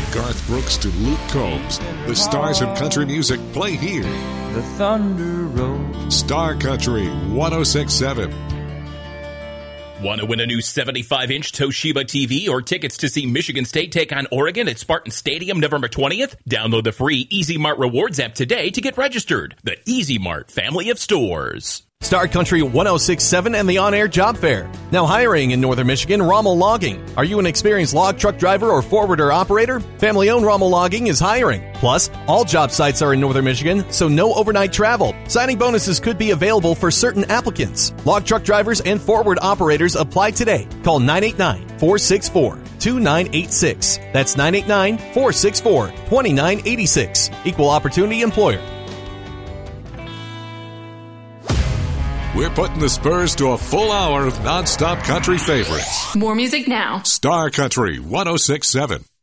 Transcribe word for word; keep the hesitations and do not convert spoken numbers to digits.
Garth Brooks to Luke Combs, the stars of country music play here. The thunder rolls. Star Country one oh six point seven. Want to win a new seventy-five inch Toshiba T V or tickets to see Michigan State take on Oregon at Spartan Stadium November twentieth? Download the free Easy Mart Rewards app today to get registered. The Easy Mart family of stores. Star Country one oh six point seven and the On-Air Job Fair. Now hiring in Northern Michigan, Rommel Logging. Are you an experienced log truck driver or forwarder operator? Family-owned Rommel Logging is hiring. Plus, all job sites are in Northern Michigan, so no overnight travel. Signing bonuses could be available for certain applicants. Log truck drivers and forward operators apply today. Call nine eight nine, four six four, two nine eight six. That's nine eight nine, four six four, two nine eight six. Equal Opportunity Employer. We're putting the Spurs to a full hour of nonstop country favorites. More music now. Star Country one oh six point seven.